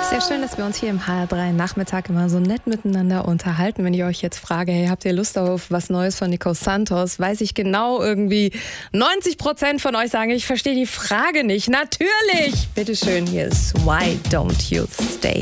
Sehr schön, dass wir uns hier im HR3 Nachmittag immer so nett miteinander unterhalten. Wenn ich euch jetzt frage, hey, habt ihr Lust auf was Neues von Nico Santos, weiß ich genau, irgendwie 90% von euch sagen, ich verstehe die Frage nicht. Natürlich! Bitteschön, hier ist Why Don't You Stay?